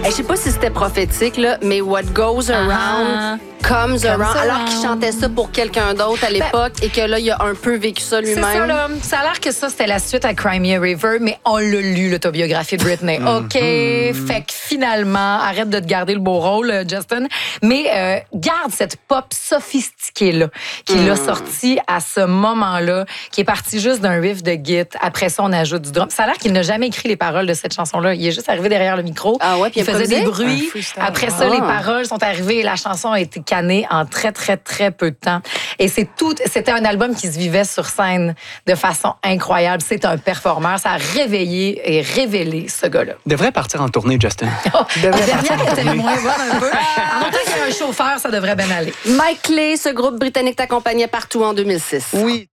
Je sais pas si c'était prophétique, là, mais What goes around comes around. Alors qu'il chantait ça pour quelqu'un d'autre à l'époque et que là, il a un peu vécu ça lui-même. C'est ça, là. Ça a l'air que ça, c'était la suite à Cry Me a River, mais on l'a lu, l'autobiographie de Britney. OK, fait que finalement, arrête de te garder le beau rôle, Justin, mais garde cette pop sophistiquée-là qu'il a sorti à ce moment-là, qui est parti juste d'un riff de git. Après ça, on ajoute du drum. Ça a l'air qu'il n'a jamais écrit les paroles de cette chanson-là. Il est juste arrivé derrière le micro. Ah ouais, puis il faisait des bruits. Après ça, les paroles sont arrivées et la chanson a été cannée en très, très, très peu de temps. Et c'était un album qui se vivait sur scène de façon incroyable. C'est un performeur. Ça a réveillé et révélé ce gars-là. Devrait partir en tournée, Justin. La dernière était moins bonne un peu. En même temps qu'il y a un chauffeur, ça devrait bien aller. Mike Clay, ce groupe britannique t'accompagnait partout en 2006. Oui.